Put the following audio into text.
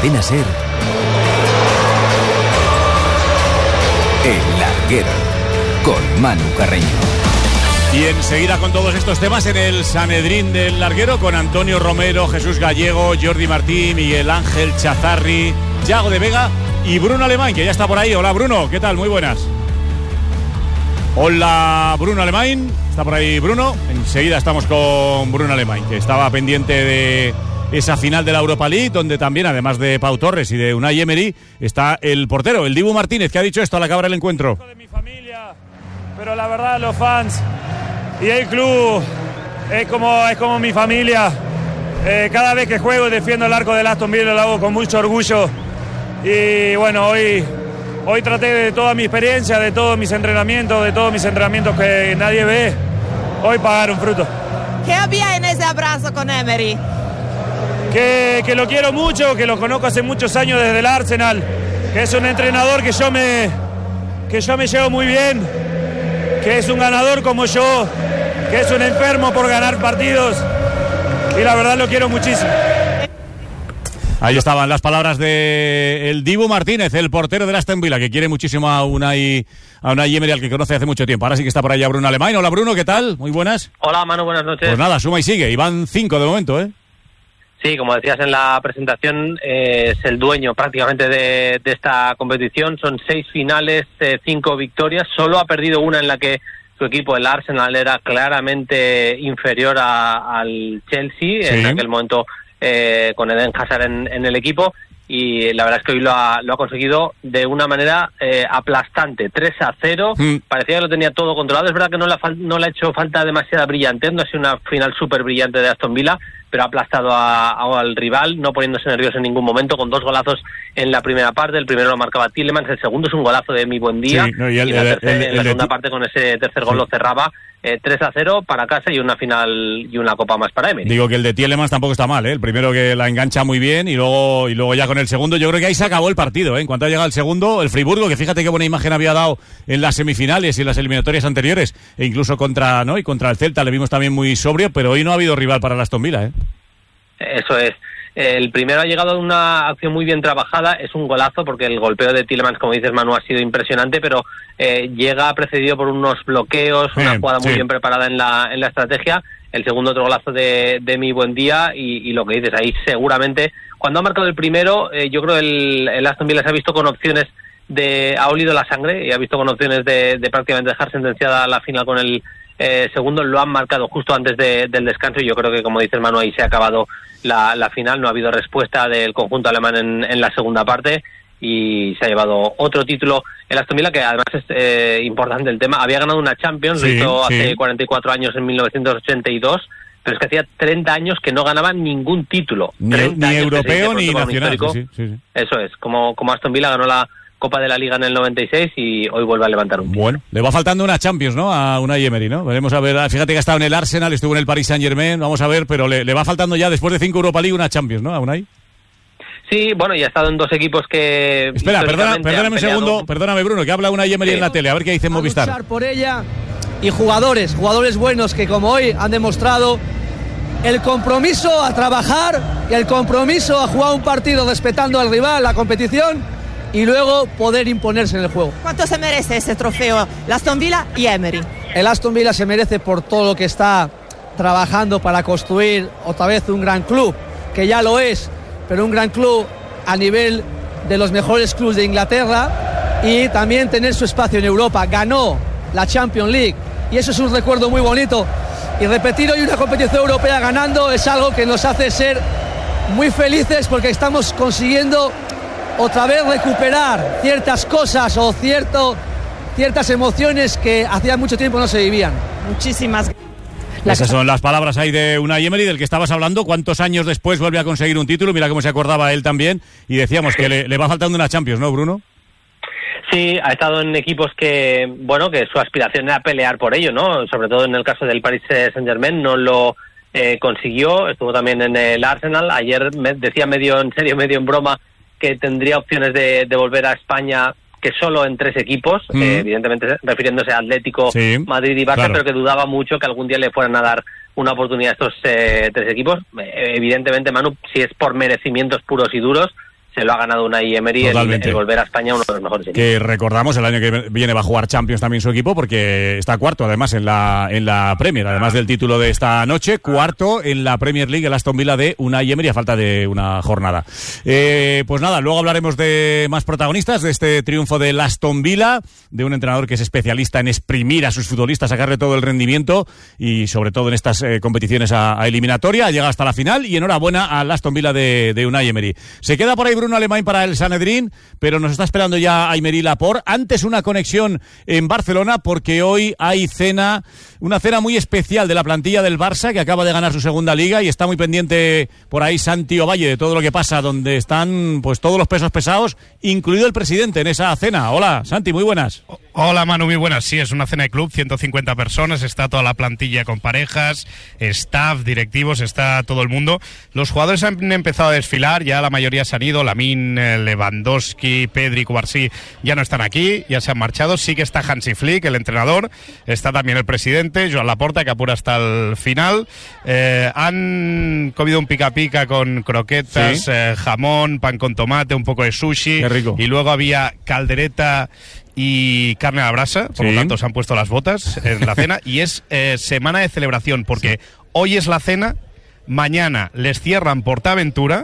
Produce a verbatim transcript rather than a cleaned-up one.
Cadena SER, El Larguero, con Manu Carreño. Y enseguida con todos estos temas en el Sanedrín del Larguero, con Antonio Romero, Jesús Gallego, Jordi Martí, Miguel Ángel Chazarri, Yago de Vega y Bruno Alemán, que ya está por ahí. Hola Bruno, ¿qué tal? Muy buenas. Hola Bruno Alemán, está por ahí Bruno. Enseguida estamos con Bruno Alemán, que estaba pendiente de esa final de la Europa League, donde también, además de Pau Torres y de Unai Emery, está el portero, el Dibu Martínez, que ha dicho esto al acabar el encuentro. De mi familia, pero la verdad los fans y el club es como, es como mi familia. Eh, cada vez que juego y defiendo el arco del Aston Villa lo hago con mucho orgullo. Y bueno, hoy, hoy traté de toda mi experiencia, de todos mis entrenamientos, de todos mis entrenamientos que nadie ve, hoy pagaron fruto. ¿Qué había en ese abrazo con Emery? Que, que lo quiero mucho, que lo conozco hace muchos años desde el Arsenal, que es un entrenador que yo me, que yo me llevo muy bien, que es un ganador como yo, que es un enfermo por ganar partidos, y la verdad lo quiero muchísimo. Ahí estaban las palabras de el Dibu Martínez, el portero del Aston Villa, que quiere muchísimo a Unai, a Unai Emery, al que conoce hace mucho tiempo. Ahora sí que está por allá Bruno Alemán. Hola Bruno, ¿qué tal? Muy buenas. Hola Manu, buenas noches. Pues nada, suma y sigue, y van cinco de momento, ¿eh? Sí, como decías en la presentación, eh, es el dueño prácticamente de, de esta competición. Son seis finales, eh, cinco victorias. Solo ha perdido una en la que su equipo, el Arsenal, era claramente inferior a, al Chelsea, sí, en aquel momento eh, con Eden Hazard en, en el equipo. Y la verdad es que hoy lo ha, lo ha conseguido de una manera eh, aplastante, tres a cero, mm. Parecía que lo tenía todo controlado. Es verdad que no le ha, no le ha hecho falta demasiada brillantez, no ha sido una final súper brillante de Aston Villa, pero ha aplastado a, a, al rival, no poniéndose nervioso en ningún momento, con dos golazos en la primera parte. El primero lo marcaba Tielemans, el segundo es un golazo de Mi Buendía, sí, no, y, el, y la, el, tercer, el, el, en la segunda el, parte con ese tercer gol sí. lo cerraba. Eh, tres a cero para casa y una final y una copa más para Emery. Digo que el de Tielemans tampoco está mal, ¿eh? El primero que la engancha muy bien y luego y luego ya con el segundo, yo creo que ahí se acabó el partido, ¿eh? En cuanto ha llegado el segundo, el Friburgo, que fíjate qué buena imagen había dado en las semifinales y en las eliminatorias anteriores, e incluso contra, ¿no? Y contra el Celta le vimos también muy sobrio, pero hoy no ha habido rival para el Aston Villa, ¿eh? Eso es. El primero ha llegado a una acción muy bien trabajada, es un golazo porque el golpeo de Tielemans, como dices Manu, ha sido impresionante, pero eh, llega precedido por unos bloqueos, una eh, jugada muy sí. bien preparada en la en la estrategia. El segundo otro golazo de, de Mi Buendía y, y lo que dices ahí seguramente, cuando ha marcado el primero, eh, yo creo que el, el Aston Villa se ha visto con opciones de, ha olido la sangre y ha visto con opciones de, de prácticamente dejar sentenciada la final con el eh, segundo. Lo han marcado justo antes de, del descanso y yo creo que, como dices Manu, ahí se ha acabado La, la final. No ha habido respuesta del conjunto alemán en, en la segunda parte y se ha llevado otro título el Aston Villa, que además es eh, importante el tema. Había ganado una Champions, sí, lo hizo sí. hace cuarenta y cuatro años, en mil novecientos ochenta y dos, pero es que hacía treinta años que no ganaban ningún título. Ni, ni europeo ni nacional. Sí, sí, sí. Eso es, como, como Aston Villa ganó la Copa de la Liga en el noventa y seis y hoy vuelve a levantar un título. Bueno, le va faltando una Champions, ¿no? A Unai Emery, ¿no? Veremos a ver. Fíjate que ha estado en el Arsenal, estuvo en el Paris Saint-Germain, vamos a ver, pero le, le va faltando ya, después de cinco Europa League, una Champions, ¿no? A Unai. Sí, bueno, y ha estado en dos equipos que... Espera, perdona, perdóname un segundo, perdóname Bruno, que habla Unai Emery sí. en la tele, a ver qué dice en Movistar. Luchar por ella y jugadores, jugadores buenos que como hoy han demostrado el compromiso a trabajar y el compromiso a jugar un partido respetando al rival, la competición, y luego poder imponerse en el juego. ¿Cuánto se merece ese trofeo el Aston Villa y Emery? El Aston Villa se merece por todo lo que está trabajando para construir otra vez un gran club, que ya lo es, pero un gran club a nivel de los mejores clubes de Inglaterra, y también tener su espacio en Europa. Ganó la Champions League y eso es un recuerdo muy bonito, y repetir hoy una competición europea ganando es algo que nos hace ser muy felices, porque estamos consiguiendo otra vez recuperar ciertas cosas o cierto, ciertas emociones que hacía mucho tiempo no se vivían. Muchísimas gracias. Esas son las palabras ahí de Unai Emery, del que estabas hablando. ¿Cuántos años después vuelve a conseguir un título? Mira cómo se acordaba él también. Y decíamos que le, le va faltando una Champions, ¿no, Bruno? Sí, ha estado en equipos que, bueno, que su aspiración era pelear por ello, ¿no? Sobre todo en el caso del Paris Saint-Germain, no lo eh, consiguió. Estuvo también en el Arsenal. Ayer me decía medio en serio, medio en broma, que tendría opciones de, de volver a España, que solo en tres equipos, mm. eh, evidentemente refiriéndose a Atlético, sí, Madrid y Barça, claro. pero que dudaba mucho que algún día le fueran a dar una oportunidad a estos eh, tres equipos. Eh, evidentemente, Manu, si es por merecimientos puros y duros, se lo ha ganado Unai Emery, el, el volver a España uno de los mejores equipos. Que recordamos, el año que viene va a jugar Champions también su equipo, porque está cuarto además en la en la Premier, además del título de esta noche, cuarto en la Premier League, el Aston Villa de Unai Emery, a falta de una jornada. Eh, pues nada, luego hablaremos de más protagonistas, de este triunfo del Aston Villa, de un entrenador que es especialista en exprimir a sus futbolistas, sacarle todo el rendimiento, y sobre todo en estas eh, competiciones a, a eliminatoria, llega hasta la final, y enhorabuena al Aston Villa de, de Unai Emery. Se queda por ahí Bruno Alemán para el Sanedrín, pero nos está esperando ya Aymeric Laporte. Antes una conexión en Barcelona, porque hoy hay cena, una cena muy especial de la plantilla del Barça, que acaba de ganar su segunda liga, y está muy pendiente por ahí Santi Ovalle de todo lo que pasa, donde están pues todos los pesos pesados, incluido el presidente en esa cena. Hola, Santi, muy buenas. Hola, Manu, muy buenas. Sí, es una cena de club, ciento cincuenta personas, está toda la plantilla con parejas, staff, directivos, está todo el mundo. Los jugadores han empezado a desfilar, ya la mayoría se han ido, Lamine, Lewandowski, Pedri, Cubarsí ya no están aquí, ya se han marchado. Sí que está Hansi Flick, el entrenador, está también el presidente, Joan Laporta, que apura hasta el final. Eh, han comido un pica pica con croquetas, ¿sí? eh, jamón, pan con tomate, un poco de sushi. Qué rico. Y luego había caldereta y carne a la brasa, por sí. lo tanto se han puesto las botas en la cena, y es eh, semana de celebración, porque sí. hoy es la cena, mañana les cierran PortAventura